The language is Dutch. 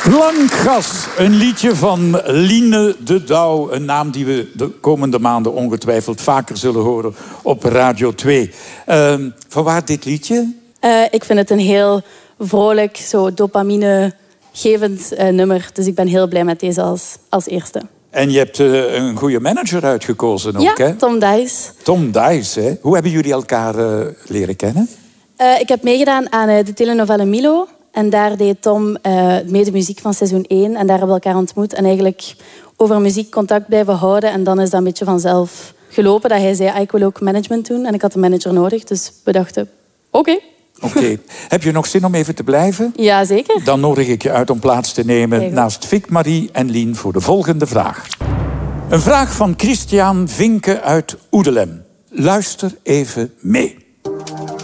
Plankgas, een liedje van Line de Douw. Een naam die we de komende maanden ongetwijfeld vaker zullen horen op Radio 2. Vanwaar dit liedje? Ik vind het een heel vrolijk, zo dopamine-gevend nummer. Dus ik ben heel blij met deze als eerste. En je hebt een goede manager uitgekozen ook, ja, hè? Tom Dice. Tom Dice, hè? Hoe hebben jullie elkaar leren kennen? Ik heb meegedaan aan de telenovelle Milo. En daar deed Tom mede muziek van seizoen 1. En daar hebben we elkaar ontmoet. En eigenlijk over muziek contact blijven houden. En dan is dat een beetje vanzelf gelopen. Dat hij zei, ik wil ook management doen. En ik had een manager nodig. Dus we dachten, oké. Heb je nog zin om even te blijven? Ja, zeker. Dan nodig ik je uit om plaats te nemen naast Vic, Marie en Lien voor de volgende vraag. Een vraag van Christian Vinke uit Oedelem. Luister even mee.